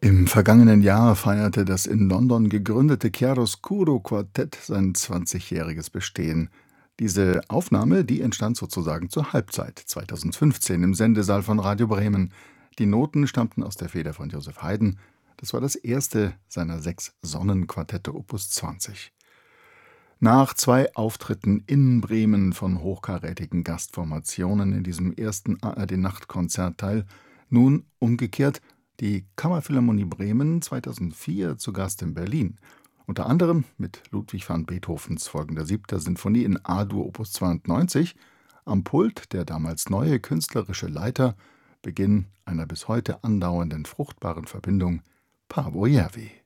Im vergangenen Jahr feierte das in London gegründete Chiaroscuro Quartett sein 20-jähriges Bestehen. Diese Aufnahme, die entstand sozusagen zur Halbzeit 2015 im Sendesaal von Radio Bremen. Die Noten stammten aus der Feder von Joseph Haydn. Das war das erste seiner 6 Sonnenquartette Opus 20. Nach 2 Auftritten in Bremen von hochkarätigen Gastformationen in diesem ersten ARD-Nachtkonzertteil nun umgekehrt die Kammerphilharmonie Bremen 2004 zu Gast in Berlin, unter anderem mit Ludwig van Beethovens folgender 7. Sinfonie in A-Dur Opus 92, am Pult der damals neue künstlerische Leiter, Beginn einer bis heute andauernden fruchtbaren Verbindung, Paavo Järvi.